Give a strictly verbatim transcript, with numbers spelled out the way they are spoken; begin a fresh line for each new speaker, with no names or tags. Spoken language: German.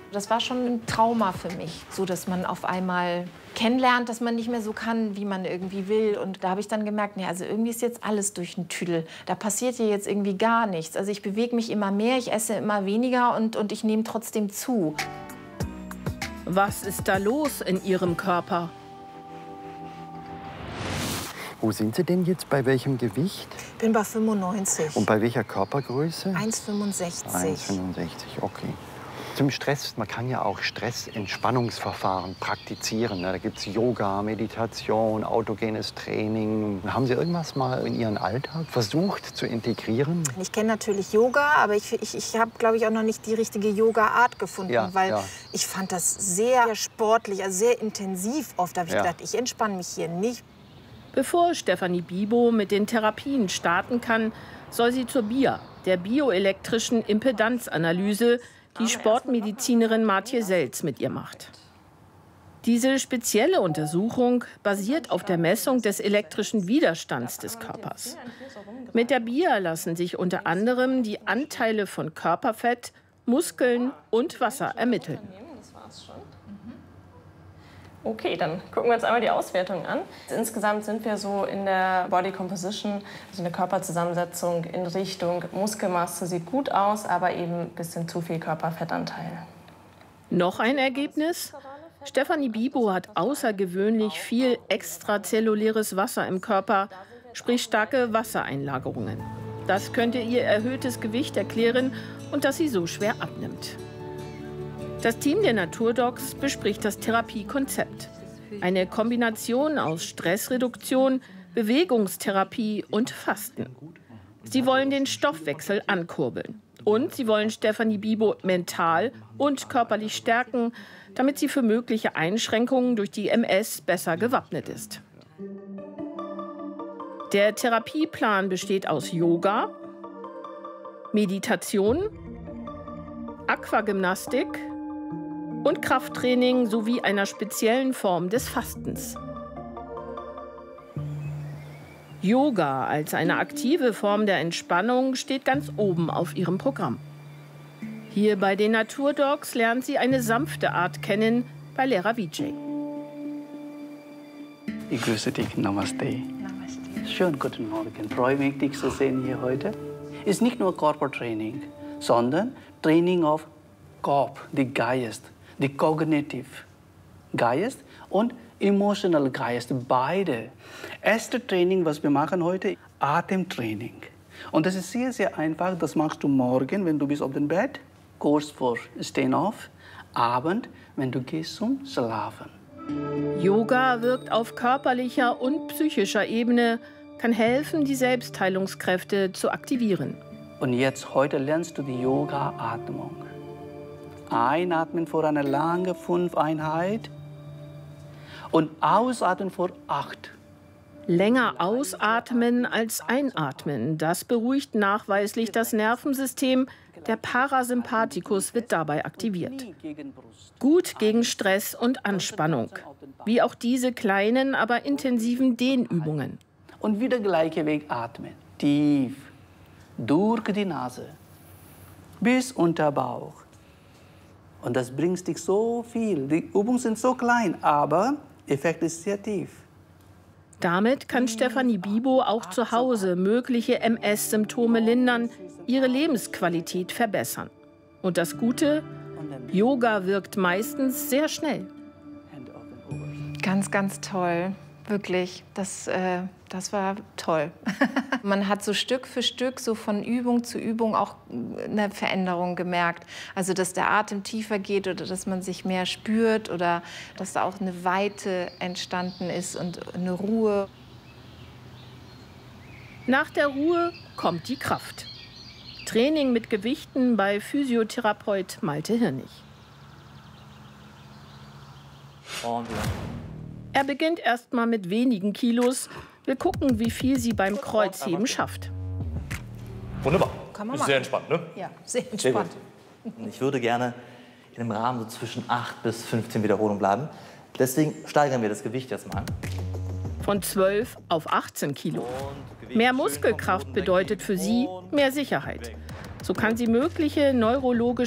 Das war schon ein Trauma für mich, so dass man auf einmal kennenlernt, dass man nicht mehr so kann, wie man irgendwie will. Und da habe ich dann gemerkt, nee, also irgendwie ist jetzt alles durch den Tüdel. Da passiert hier jetzt irgendwie gar nichts. Also ich bewege mich immer mehr, ich esse immer weniger und, und ich nehme trotzdem zu.
Was ist da los in Ihrem Körper?
Wo sind Sie denn jetzt? Bei welchem Gewicht?
Ich bin bei fünfundneunzig.
Und bei welcher Körpergröße?
eins Komma fünfundsechzig.
eins Komma fünfundsechzig, okay. Zum Stress, man kann ja auch Stressentspannungsverfahren praktizieren. Da gibt es Yoga, Meditation, autogenes Training. Haben Sie irgendwas mal in Ihren Alltag versucht zu integrieren?
Ich kenne natürlich Yoga, aber ich, ich, ich habe, glaube ich, auch noch nicht die richtige Yoga-Art gefunden.
Ja,
weil
ja.
ich fand das sehr sportlich, also sehr intensiv. Oft habe ich
Ja.
gedacht, ich entspanne mich hier nicht.
Bevor Stefanie Bibo mit den Therapien starten kann, soll sie zur B I A, der bioelektrischen Impedanzanalyse, die Sportmedizinerin Martje Selz mit ihr macht. Diese spezielle Untersuchung basiert auf der Messung des elektrischen Widerstands des Körpers. Mit der B I A lassen sich unter anderem die Anteile von Körperfett, Muskeln und Wasser ermitteln.
Okay, dann gucken wir uns einmal die Auswertung an. Insgesamt sind wir so in der Body Composition, also in der Körperzusammensetzung in Richtung Muskelmasse sieht gut aus, aber eben ein bisschen zu viel Körperfettanteil.
Noch ein Ergebnis? Stefanie Bibo hat außergewöhnlich viel extrazelluläres Wasser im Körper, sprich starke Wassereinlagerungen. Das könnte ihr erhöhtes Gewicht erklären und dass sie so schwer abnimmt. Das Team der Naturdocs bespricht das Therapiekonzept. Eine Kombination aus Stressreduktion, Bewegungstherapie und Fasten. Sie wollen den Stoffwechsel ankurbeln. Und sie wollen Stefanie Bibo mental und körperlich stärken, damit sie für mögliche Einschränkungen durch die M S besser gewappnet ist. Der Therapieplan besteht aus Yoga, Meditation, Aquagymnastik und Krafttraining sowie einer speziellen Form des Fastens. Yoga als eine aktive Form der Entspannung steht ganz oben auf ihrem Programm. Hier bei den Naturdocs lernt sie eine sanfte Art kennen bei Lehrer Vijay.
Ich grüße dich, Namaste. Namaste. Schönen guten Morgen. Freue mich, dich zu sehen hier heute. Es ist nicht nur Körpertraining, sondern Training auf Kopf, die Geist, die Cognitive Geist und Emotional Geist, beide. Erste Training, was wir machen heute, Atemtraining. Und das ist sehr, sehr einfach. Das machst du morgen, wenn du bist auf dem Bett, kurz vor Stehen auf, Abend, wenn du gehst zum Schlafen.
Yoga wirkt auf körperlicher und psychischer Ebene, kann helfen, die Selbstheilungskräfte zu aktivieren.
Und jetzt, heute lernst du die Yoga-Atmung. Einatmen vor einer langen fünf Einheit und ausatmen vor acht.
Länger ausatmen als einatmen, das beruhigt nachweislich das Nervensystem. Der Parasympathikus wird dabei aktiviert. Gut gegen Stress und Anspannung, wie auch diese kleinen, aber intensiven Dehnübungen.
Und wieder gleicher Weg atmen, tief, durch die Nase, bis unter Bauch. Und das bringt dich so viel. Die Übungen sind so klein, aber der Effekt ist sehr tief.
Damit kann Stefanie Bibo auch zu Hause mögliche M S-Symptome lindern, ihre Lebensqualität verbessern. Und das Gute, Yoga wirkt meistens sehr schnell.
Ganz, ganz toll. Wirklich, das, äh, das war toll. Man hat so Stück für Stück, so von Übung zu Übung auch eine Veränderung gemerkt. Also, dass der Atem tiefer geht oder dass man sich mehr spürt oder dass da auch eine Weite entstanden ist und eine Ruhe.
Nach der Ruhe kommt die Kraft. Training mit Gewichten bei Physiotherapeut Malte Hirnig. Er beginnt erst mal mit wenigen Kilos. Wir gucken, wie viel sie beim Kreuzheben schafft.
Wunderbar.
Kann man
ist
machen.
sehr entspannt, ne?
Ja, sehr
Sehr
entspannt.
gut. Ich würde gerne in einem Rahmen so zwischen acht bis fünfzehn Wiederholungen bleiben. Deswegen steigern wir das Gewicht jetzt mal.
Von zwölf auf achtzehn Kilo. Mehr Muskelkraft bedeutet für sie mehr Sicherheit. So kann sie mögliche neurologische